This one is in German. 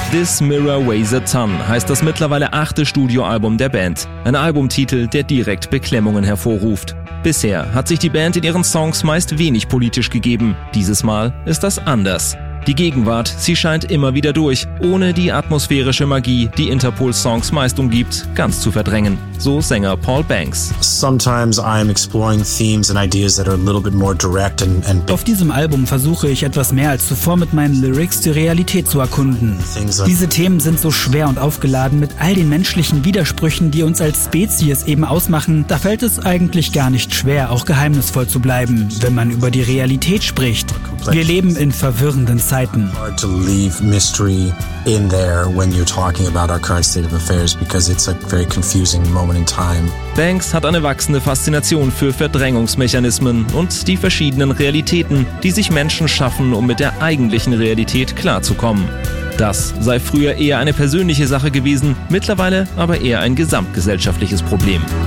This Mirror Weighs a Ton heißt das mittlerweile 8. Studioalbum der Band. Ein Albumtitel, der direkt Beklemmungen hervorruft. Bisher hat sich die Band in ihren Songs meist wenig politisch gegeben. Dieses Mal ist das anders. Die Gegenwart, sie scheint immer wieder durch, ohne die atmosphärische Magie, die Interpol-Songs meist umgibt, ganz zu verdrängen. So Sänger Paul Banks. Sometimes I'm exploring themes and ideas that are a little bit more direct and big. Auf diesem Album versuche ich etwas mehr als zuvor mit meinen Lyrics die Realität zu erkunden. Diese Themen sind so schwer und aufgeladen mit all den menschlichen Widersprüchen, die uns als Spezies eben ausmachen. Da fällt es eigentlich gar nicht schwer, auch geheimnisvoll zu bleiben, wenn man über die Realität spricht. Wir leben in verwirrenden Zeiten. Hard to leave mystery in there when you're talking about our current state of affairs because it's a very confusing moment in time. Banks hat eine wachsende Faszination für Verdrängungsmechanismen und die verschiedenen Realitäten, die sich Menschen schaffen, um mit der eigentlichen Realität klarzukommen. Das sei früher eher eine persönliche Sache gewesen, mittlerweile aber eher ein gesamtgesellschaftliches Problem.